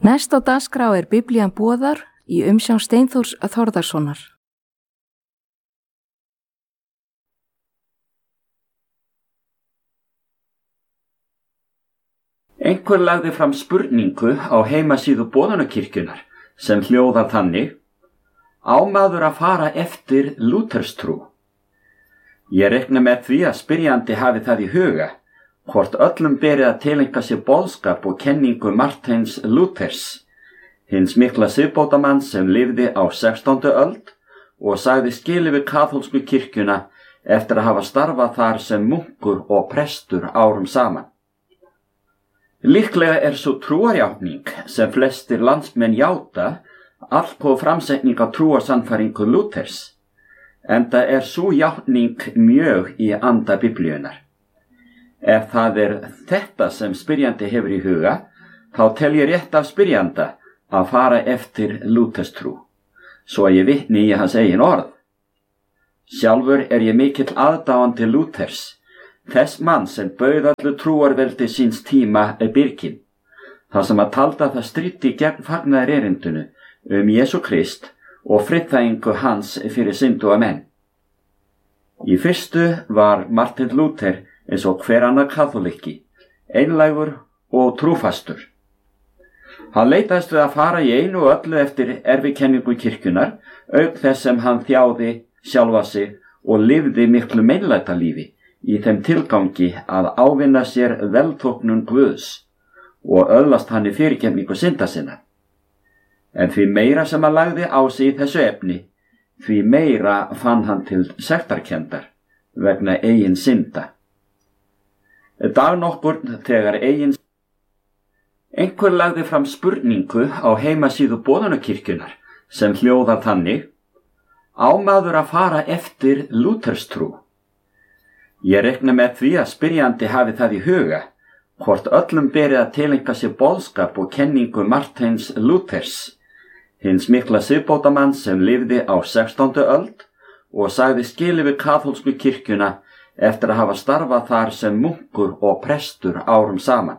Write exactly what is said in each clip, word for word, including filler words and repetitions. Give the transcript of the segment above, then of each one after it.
Næst á dagskrá er Biblían boðar í umsjón Steinþórs Þórðarsonar. Einhver lagði fram spurningu á heimasíðu Boðunarkirkjunnar sem hljóðar þannig: Á maður að fara eftir lúterstrú? Ég reikna með því að spyrjandi hafi það í huga, hvort öllum berið að tileinka sér boðskap og kenningu Marteins Lúthers, hins mikla siðbótamanns sem lifði á sextándu öld og sagði skilið við kaþólsku kirkjuna eftir að hafa starfað þar sem munkur og prestur árum saman. Líklega er svo trúarjátning sem flestir landsmenn játa allgóð framsetning á trúarsannfæringu Lúthers, enda er sú játning mjög í anda Biblíunnar. Ef það er þetta sem spyrjandi hefur í huga, þá tel ég rétt af spyrjanda að fara eftir lúterstrú, svo að ég vitni í hans eigin orð. Sjálfur er ég mikill aðdáandi Lúthers, þess mann sem bauð öllu trúarveldi síns tíma byrgin, þar sem að talda það stríddi gegn fagnaðarerindinu um Jesú Krist og friðþægingu hans fyrir syndu og menn. Í fyrstu var Martin Luther eins og hver annar kaþólikki, einlægur og trúfastur. Hann leitaðist við að fara í einu og öllu eftir erfikenningu kirkjunar, auk þess sem hann þjáði sjálfa sig og lifði miklu meinlæta lífi í þeim tilgangi að ávinna sér velþóknun Guðs og öðlast hann í fyrirgefningu synda sinna. En því meira sem hann lagði á sig í þessu efni, því meira fann hann til sektarkenndar vegna eigin synda. Dag nokkur þegar eigin Einhver lagði fram spurningu á heimasíðu Boðunarkirkjunnar sem hljóðar þannig: Á maður að fara eftir lúterstrú? Ég reikna með því að spyrjandi hafi það í huga, hvort öllum berið að tileinka sér boðskap og kenningu Marteins Lúthers, hins mikla siðbótamanns sem lifði á sextándu öld og sagði skilið við kaþólsku kirkjuna eftir að hafa starfað þar sem munkur og prestur árum saman.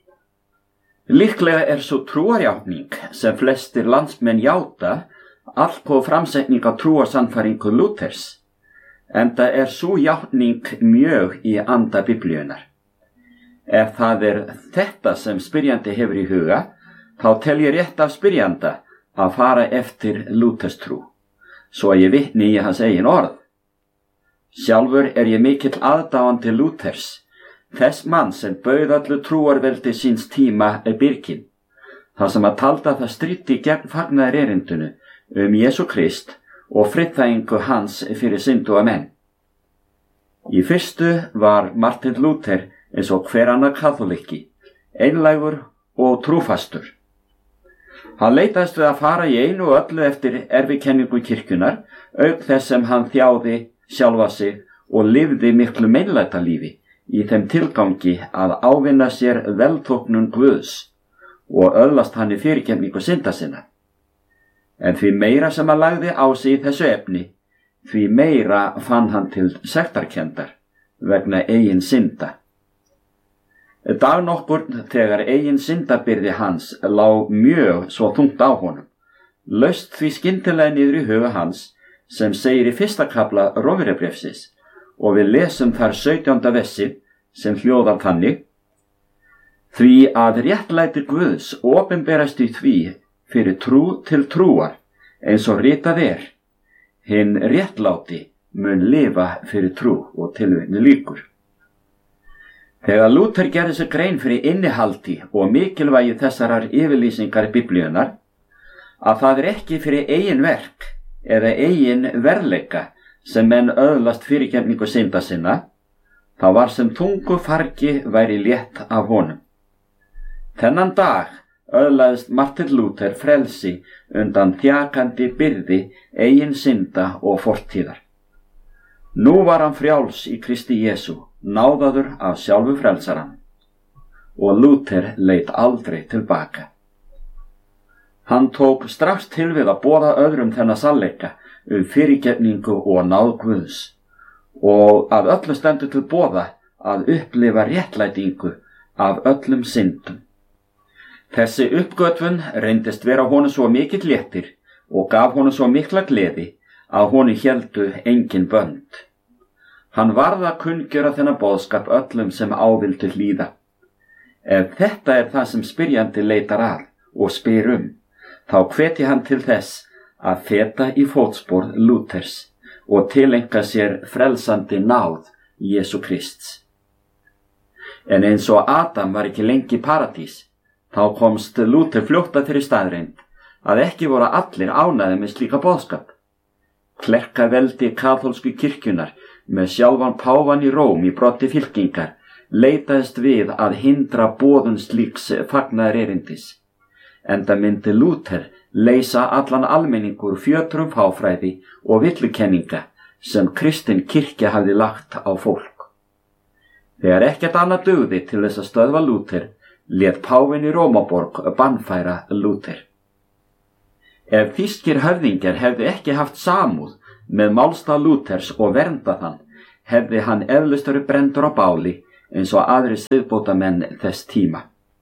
Líklega er svo trúarjátning sem flestir landsmenn játa allgóð framsetning á trúarsannfæringu Lúthers, enda er sú játning mjög í anda Biblíunnar. Ef það er þetta sem spyrjandi hefur í huga, þá tel ég rétt af spyrjanda að fara eftir lúterstrú, svo að ég vitni í hans eigin orð. Sjálfur er ég mikill aðdáandi Lúthers, þess mann sem bauð öllu trúarveldi síns tíma byrgin, þar sem að talda það stríddi gegn fagnaðarerindinu um Jesú Krist og friðþægingu hans fyrir syndu og menn. Í fyrstu var Martin Luther eins og hver annar kaþólikki, einlægur og trúfastur. Hann leitaðist við að fara í einu og öllu eftir erfikenningu kirkjunar, auk þess sem hann þjáði sjálfa sig og lifði miklu meinlæta lífi í þeim tilgangi að ávinna sér velþóknun Guðs og öðlast hann í fyrirgefningu synda sinna. En því meira sem hann lagði á sig í þessu efni, því meira fann hann til sektarkenndar vegna eigin synda. Dag nokkur þegar eigin syndabyrði hans lá mjög svo þungt á honum, laust því skyndilega niður í huga hans, sem segir í fyrsta kafla Rómverjabréfsins, og við lesum þar sautjánda vessið sem hljóðar þannig: Því að réttlæti Guðs opinberast í því fyrir trú til trúar, eins og ritað er, hinn réttláti mun lifa fyrir trú, og tilvitnun lýkur. Þegar Lúther gerði sér grein fyrir innihaldi og mikilvægi þessarar yfirlýsingar Biblíunnar, að það er ekki fyrir eigin verk eða eigin verðleika sem menn öðlast fyrirgefningu synda sinna, þá var sem þungu fargi væri létt af honum. Þennan dag öðlaðist Martin Luther frelsi undan þjakandi byrði eigin synda og fortíðar. Nú var hann frjáls í Kristi Jesú, náðaður af sjálfu frelsarann, og Luther leit aldrei tilbaka. Hann tók strax til við að boða öðrum þennan sannleika um fyrirgefningu og náð Guðs, og að öllu stendur til boða að upplifa réttlætingu af öllum syndum. Þessi uppgötvun reyndist vera honum svo mikill léttir og gaf honum svo mikla gleði að honum héldu engin bönd. Hann varð að kunngjöra þennan boðskap öllum sem ávildu hlýða. Ef þetta er það sem spyrjandi leitar að og spyr um, þá hveti hann til þess að feta í fótspor Lúthers og tileinka sér frelsandi náð Jesú Krists. En eins og Adam var ekki lengi í paradís, þá komst Lúther fljótt að þeirri staðreynd að ekki voru allir ánægðir með slíka boðskap. Klerkaveldi kaþólsku kirkjunnar með sjálfan páfan í Róm í broddi fylkingar leitaðist við að hindra boðun slíks fagnaðar erindis, enda myndi Lúther leysa allan almenningur fjötrum fáfræði og villukenninga sem kristin kirkja hafði lagt á fólk. Þegar ekkert annað dugði til þess að stöðva Lúther, lét páfinn í Rómaborg bannfæra Lúther. Ef þýskir höfðingjar hefðu ekki haft samúð með málstað Lúthers og verndað hann, hefði hann eflaust verið brenndur á báli eins og aðrir siðbótamenn þess tíma.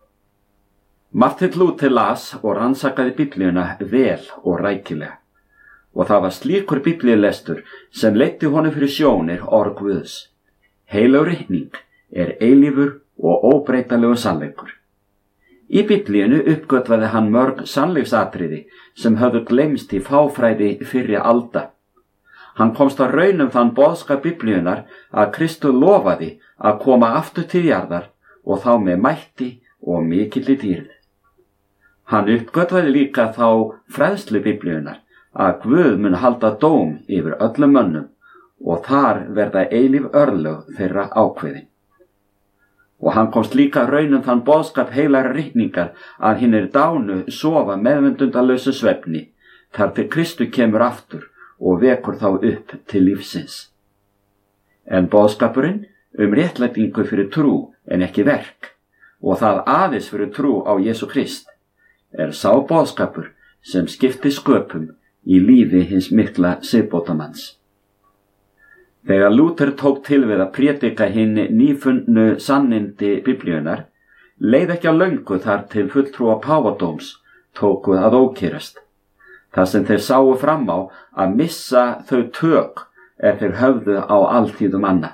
Martin Lúther las og rannsakaði Biblíuna vel og rækilega, og það var slíkur biblíulestur sem leiddi honum fyrir sjónir orð Guðs. Heilög ritning er eilífur og óbreytanlegur sannleikur. Í Biblíunu uppgötvaði hann mörg sannleiksatriði sem höfðu gleymst í fáfræði fyrri alda. Hann komst að raun um þann boðskap Biblíunar að Kristur lofaði að koma aftur til jarðar og þá með mætti og mikilli dýrð. Hann uppgötvaði líka þá fræðslu Biblíunar að Guð mun halda dóm yfir öllum mönnum og þar verða eilíf örlög þeirra ákveðin. Og hann komst líka raun um þann boðskap heilagra ritningar að hinir dánu sofa meðvendundalausu svefni þar til Kristur kemur aftur og vekur þá upp til lífsins. En boðskapurinn um réttlætingu fyrir trú en ekki verk, og það aðeins fyrir trú á Jesú Krist, er sá boðskapur sem skipti sköpum í lífi hins mikla siðbótamanns. Þegar Lúther tók til við að prédika hinn nýfunnu sannindi Biblíunar, leið ekki á löngu þar til fulltrúa páfadóms tóku að ókýrast. Það sem þeir sáu fram á að missa þau tök er þeir höfðu á alþýðum manna.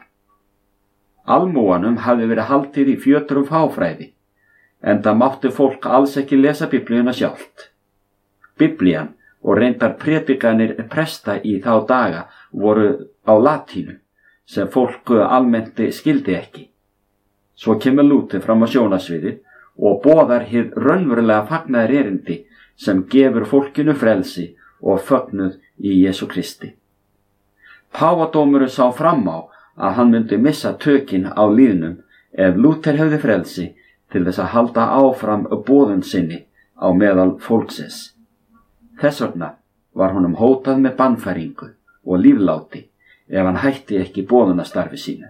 Almúanum hafði verið haldið í fjötrum fáfræði, enda mátti fólk alls ekki lesa Biblíuna sjálft. Biblían og reyndar prédikanir presta í þá daga voru á latínu, sem fólk almennt skildi ekki. Svo kemur Lúther fram á sjónasviðið og boðar hið raunverulega fagnaðar erindi sem gefur fólkinu frelsi og fögnuð í Jesú Kristi. Páfadómurinn sá fram á að hann myndi missa tökin á líðnum ef Lúther hefði frelsi til þess að halda áfram boðun sinni á meðal fólksins. Þess vegna var honum hótað með bannfæringu og lífláti ef hann hætti ekki boðunastarfi sínu.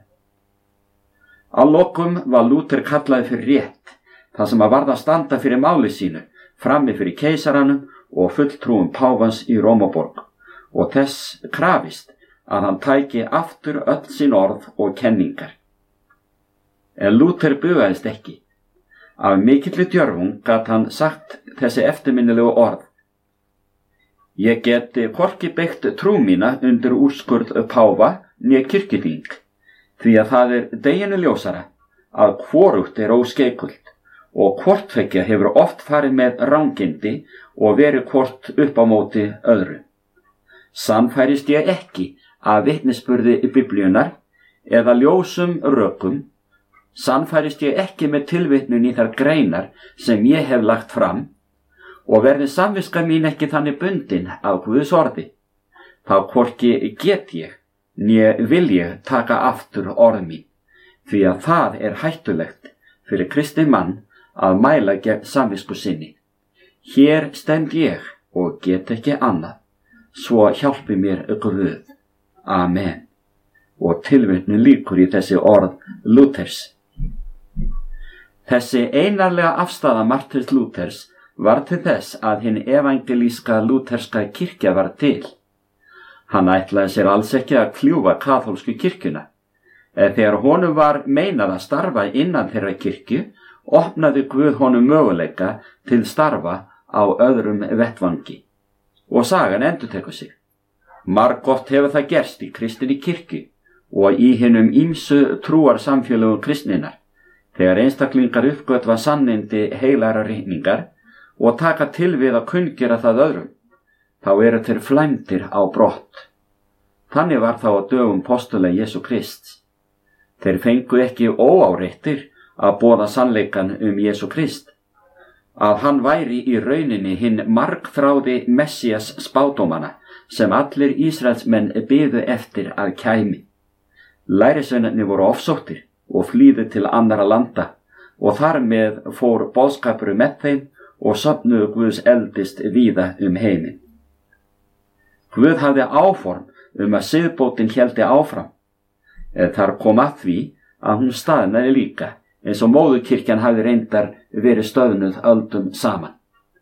Að lokum var Lúther kallaði fyrir rétt, það sem að varð að standa fyrir máli sínu, frammi fyrir keisaranum og fulltrúum páfans í Rómaborg, og þess krafist að hann tæki aftur öll sín orð og kenningar. En Lúther bugaðist ekki. Af mikilli djörfung gat hann sagt þessi eftirminnilegu orð: Ég geti hvorki byggt trú mína undir úrskurð páfa né kirkjuþing, því að það er deginum ljósara að hvorugt er óskeikult og hvort tveggja hefur oft farið með rangindi og verið hvort upp á móti öðru. Sannfærist ég ekki af vitnisburði Biblíunar eða ljósum rökum, sannfærist ég ekki með tilvitnun í þær greinar sem ég hef lagt fram, og verði samviska mín ekki þannig bundin af Guðs orði, þá hvorki get ég né vil ég taka aftur orð mín, því að það er hættulegt fyrir kristinn mann að mæla gegn samvisku sinni. Hér stend ég og get ekki annað, svo hjálpi mér Guð. Amen. Og tilvitnun lýkur í þessi orð Lúthers. Þessi einarlega afstaða Martins Lúthers var til þess að hinn evangelíska lútherska kirkja var til. Hann ætlaði sér alls ekki að kljúfa kaþólsku kirkjuna, eða þegar honum var meinað að starfa innan þeirra kirkju opnaði Guð honum möguleika til starfa á öðrum vettvangi. Og sagan endurtekur sig. Margoft hefur það gerst í kristinni kirkju og í hinum ýmsu trúarsamfélögum kristninnar, þegar einstaklingar uppgötva sannindi heilagra ritningar og taka til við að kunngera það öðrum, þá eru þeir flæmdir á brott. Þannig var þá á dögum postula Jesú Krists. Þeir fengu ekki óáreittir að boða sannleikan um Jesú Krist, að hann væri í rauninni hinn margþráði Messías spádómana sem allir Ísraelsmenn biðu eftir að kæmi. Lærisveinarnir voru ofsóttir og flýðu til annarra landa og þar með fór boðskapur með þeim og safnuðu Guðs eldist víða um heiminn. Guð hafði áform um að siðbótin héldi áfram, eða þar kom að því að hún staðnaði líka, eins og móðurkirkjan hafði reyndar verið stöðnuð öldum saman.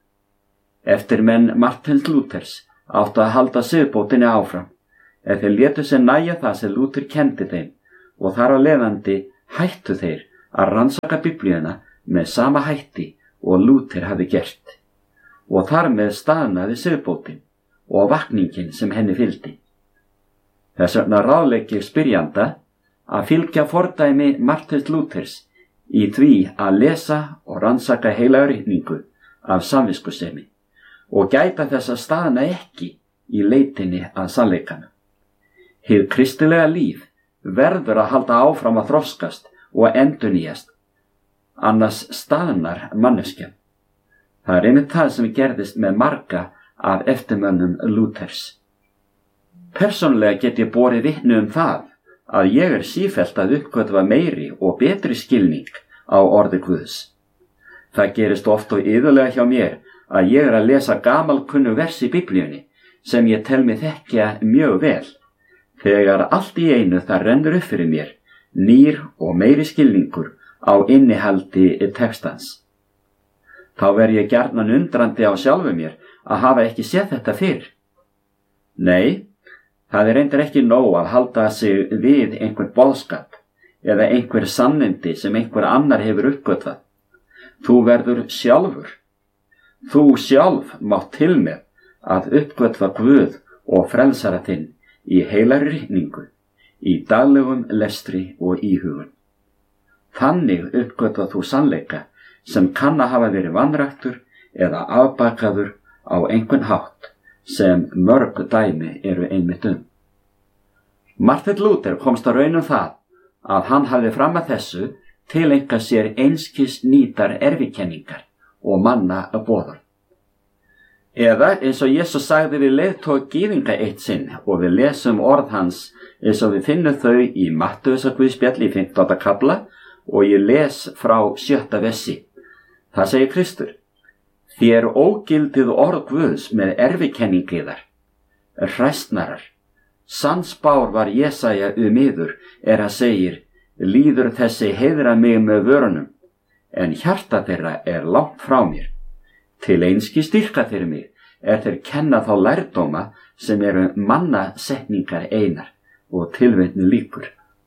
Eftir menn Martins Lúthers áttu að halda siðbótinni áfram, eða þeir létu sér nægja það sem Lúther kendi þeim og þar á leiðandi hættu þeir að rannsaka Biblíuna með sama hætti og Lúther hafði gert, og þar með staðnaði siðbótin og vakningin sem henni fylgdi. Þess vegna ráðlegg ég spyrjanda að fylgja fordæmi Martins Lúthers í því að lesa og rannsaka heilaga ritningu af samviskusemi og gæta þess að staðna ekki í leitinni að sannleikanum. Hið kristilega líf verður að halda áfram að þroskast og endurnýjast, annars staðnar manneskjan. Það er einmitt það sem gerðist með marga af eftirmönnum Lúthers. Persónulega get ég borið vitni um það að ég er sífellt að uppgötva meiri og betri skilning á orði Guðs. Það gerist oft og iðulega hjá mér að ég er að lesa gamalkunnu vers í Biblíunni sem ég tel mig þekkja mjög vel, þegar allt í einu það rennur upp fyrir mér nýr og meiri skilningur á innihaldi textans. Þá verð ég gjarnan undrandi á sjálfu mér að hafa ekki séð þetta fyrr. Nei, það er reyndar ekki nóg að halda sig við einhvern boðskap eða einhver sannindi sem einhver annar hefur uppgötvað. Þú verður sjálfur. Þú sjálf mátt til með að uppgötva Guð og frelsara þinn í heilagri ritningu, í daglegum lestri og íhugun. Þannig uppgötva þú sannleika sem kann að hafa verið vanræktur eða afbakaður á einhvern hátt sem mörg dæmi eru einmitt um. Martin Luther komst að raun um það að hann hafði fram að þessu tileinkað sér einskis nýtar erfikenningar og manna að boða. Eða eins og Jesús sagði við leiðtoga gyðinga eitt sinn og við lesum orð hans eins og við finnum þau í Mattheusarguðspjalli í fimmtánda kafla og ég les frá sjötta versi. Það segir Kristur: Þér ógildið orð Guðs með erfikenningiðar, hræstnarar. Sannspár var Jesaja um yður er að segir: Líður þessi heiðra mig með vörunum, en hjarta þeirra er langt frá mér. Til einski styrka þeirra mig er þeir kenna þá lærdóma sem eru mannasetningar einar og tilvitni líkur.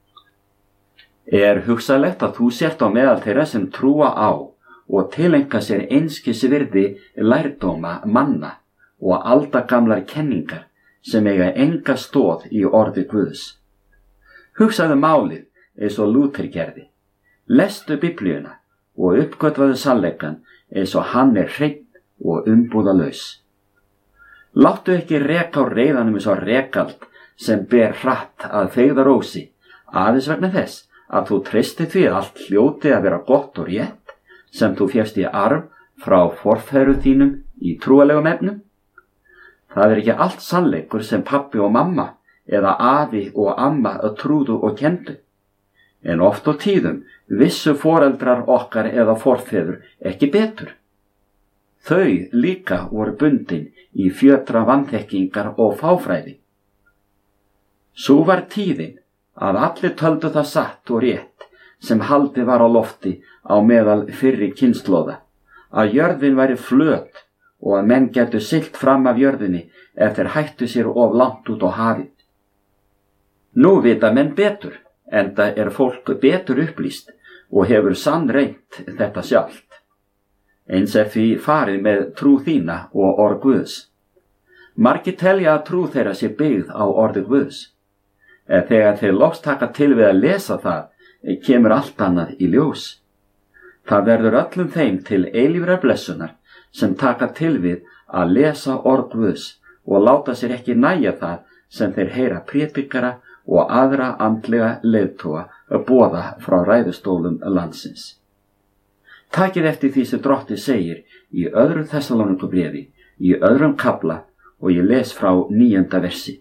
Er hugsalegt að þú sért á meðal þeirra sem trúa á og tileinka sér einskis virði lærdóma manna og aldagamlar kenningar sem eiga enga stoð í orði Guðs. Hugsaðu málið eins og Lúther gerði. Lestu Biblíuna og uppgötvaðu sannleikann eins og hann er hreinn og umbúðalaus. Láttu ekki reka á reiðanum eins og rekald sem ber hratt að feigðarósi, aðeins vegna þess að þú treystir því að allt hljóti að vera gott og rétt sem þú fékkst í arf frá forfeðrum þínum í trúalegum efnum. Það er ekki allt sannleikur sem pabbi og mamma eða afi og amma að trúðu og kendu. En oft og tíðum vissu foreldrar okkar eða forfeður ekki betur. Þau líka voru bundin í fjötra vanþekkingar og fáfræði. Sú var tíðin að allir töldu það satt og rétt sem haldið var á lofti á meðal fyrri kynslóða, að jörðin væri flöt og að menn gætu siglt fram af jörðinni ef þeir hættu sér of langt út á hafið. Nú vita menn betur, enda er fólk betur upplýst og hefur sannreynt þetta sjálft. Eins er því farið með trú þína og orð Guðs. Margir telja að trú þeirra sé byggð á orði Guðs. En þegar þeir loks taka til við að lesa það, kemur allt annað í ljós. Það verður öllum þeim til eilífrar blessunar sem taka til við að lesa orð Guðs og láta sér ekki nægja það sem þeir heyra prédikara og aðra andlega leiðtoga að boða frá ræðustólum landsins. Takið eftir því sem Drottinn segir í öðrum Þessaloníkubréfi, í öðrum kafla og ég les frá níunda versi.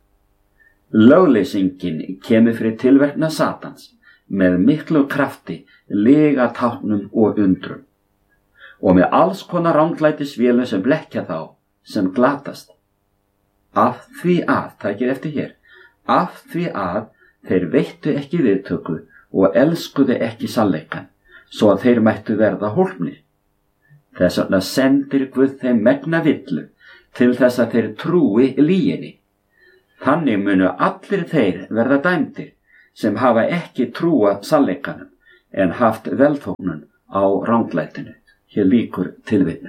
Lögleysingin kemur fyrir tilverknað Satans með miklu krafti, lyga táknum og undrum og með alls konar ranglætisvélum sem blekkja þá sem glatast. Af því að, takið eftir hér, af því að þeir veittu ekki viðtöku og elskuðu ekki sannleikann, svo að þeir mættu verða hólpnir. Þess vegna sendir Guð þeim megna villu til þess að þeir trúi lyginni. Þannig munu allir þeir verða dæmdir sem hafa ekki trúað sannleikanum en haft velþóknun á ranglætinu. Hér lýkur tilvitnun.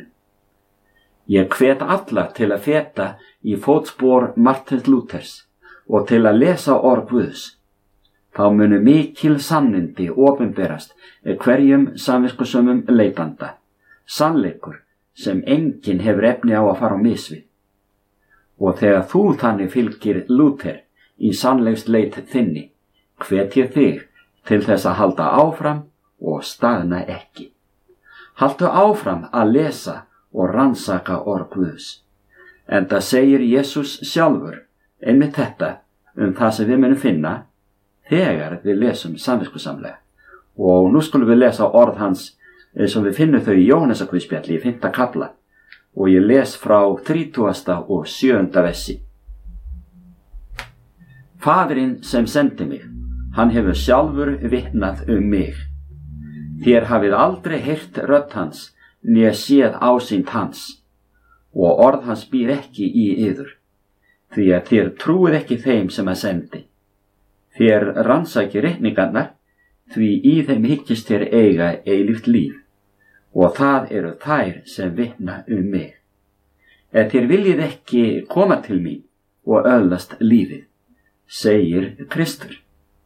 Ég hvet alla til að feta í fótspor Martins Lúthers og til að lesa orð Guðs. Þá munu mikil sannindi opinberast hverjum samviskusömmum leitanda, sannleikur sem enginn hefur efni á að fara á mis við. Og þegar þú þannig fylgir Lúther í sannleiksleit þinni, hvet ég þig til þess að halda áfram og staðna ekki. Haltu áfram að lesa og rannsaka orð Guðs. Enda segir Jesús sjálfur einmitt þetta um það sem við munum finna þegar við lesum samviskusamlega. Og nú skulum við lesa orð hans eins og við finnum þau í Jóhannesarguðspjalli í fimmta kafla og ég les frá þrítugasta og sjöunda versi. Faðirinn sem sendi mig, hann hefur sjálfur vitnað um mig. Þér hafið aldrei heyrt rödd hans, né séð ásýnd hans, og orð hans býr ekki í yður, því að þér trúið ekki þeim sem að sendi. Þér rannsaki reikningarnar, því í þeim hyggist þér eiga eilíft líf, og það eru þær sem vitna um mig. Ef þér viljið ekki koma til mín og öðlast lífið, segir Kristur.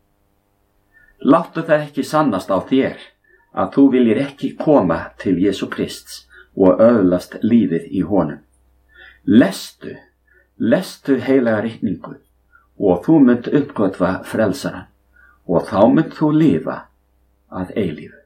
Láttu það ekki sannast á þér, að þú viljir ekki koma til Jesú Krists og öðlast lífið í honum. Lestu, lestu heilaga ritningu og þú munt uppgötva frelsarann og þá munt þú lifa að eilífu.